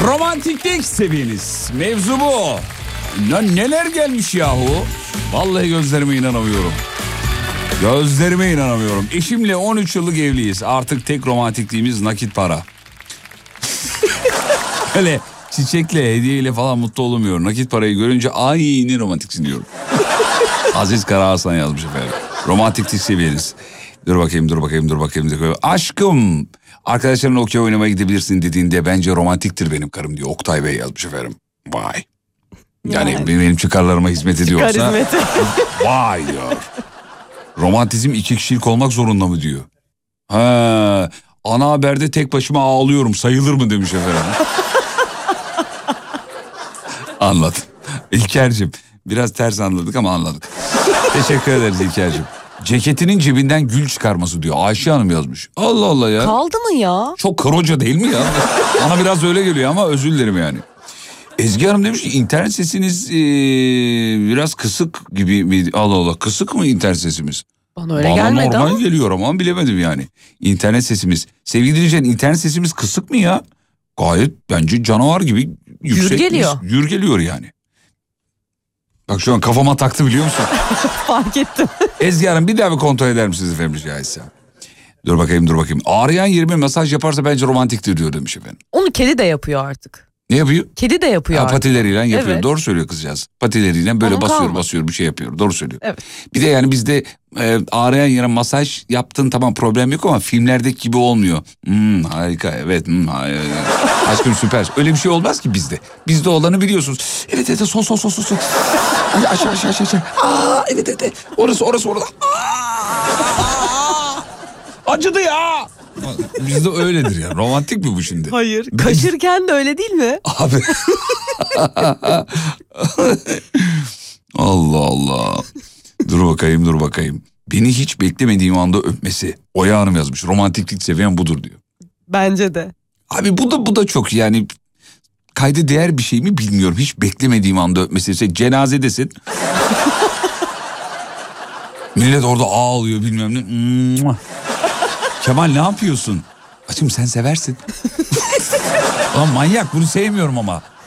Romantiklik seviyeniz. Mevzu bu. Neler gelmiş yahu. Vallahi gözlerime inanamıyorum. Gözlerime inanamıyorum. Eşimle 13 yıllık evliyiz. Artık tek romantikliğimiz nakit para. Öyle çiçekle, hediyeyle falan mutlu olmuyor. Nakit parayı görünce ay ne romantiksin diyorum. Aziz Karahasan yazmış efendim. Romantiklik seviyeniz. Dur bakayım. Aşkım, arkadaşlarınla okey oynamaya gidebilirsin dediğinde bence romantiktir benim karım diyor. Oktay Bey yazmış efendim. Vay. Yani benim çıkarlarıma hizmet ediyorsa. Vay diyor. Romantizm 2 kişilik olmak zorunda mı diyor. Ha, ana haberde tek başıma ağlıyorum sayılır mı demiş efendim. Anladım. İlker'cim biraz ters anladık ama anladık. Teşekkür ederiz İlker'cim. Ceketinin cebinden gül çıkarması diyor. Ayşe Hanım yazmış. Allah Allah ya. Kaldı mı ya? Çok karoca değil mi ya? Bana biraz öyle geliyor ama özür dilerim yani. Ezgi Hanım demiş ki internet sesiniz biraz kısık gibi mi? Allah Allah, kısık mı internet sesimiz? Bana öyle gelmedi normal ama. geliyor ama bilemedim yani. İnternet sesimiz. Sevgili dinleyiciler, internet sesimiz kısık mı ya? Gayet bence canavar gibi yüksek. Gür geliyor yani. Bak şu an kafama taktı biliyor musun? Fark ettim. Ezgi Hanım bir daha bir kontrol eder misiniz efendim rica etsem? Dur bakayım. Ağrıyan yerime masaj yaparsa bence romantiktir diyor demiş efendim. Onu kedi de yapıyor artık. Ne yapıyor? Kedi de yapıyor artık. Patileriyle yapıyor. Evet. Doğru söylüyor kızcağız. Patileriyle böyle basıyor bir şey yapıyor. Doğru söylüyor. Evet. Bir de yani bizde ağrıyan yere masaj yaptın tamam, problem yok ama filmlerdeki gibi olmuyor. Harika evet. Aşkım süper. Öyle bir şey olmaz ki bizde. Bizde olanı biliyorsunuz. Evet sol. Aşağı. Evet. Orası orada. Acıdı ya. Bizde öyledir ya. Romantik mi bu şimdi? Hayır. Kaşırken de öyle değil mi? Abi. Allah Allah. Dur bakayım. Beni hiç beklemediğim anda öpmesi. Oya Hanım yazmış. Romantiklik seviyen budur diyor. Bence de. Abi bu da çok yani kayda değer bir şey mi bilmiyorum. Hiç beklemediğim anda öpmesi. Cenazedesin. Millet orada ağlıyor bilmem ne. Kemal ne yapıyorsun? Açım sen seversin. Lan manyak, bunu sevmiyorum ama.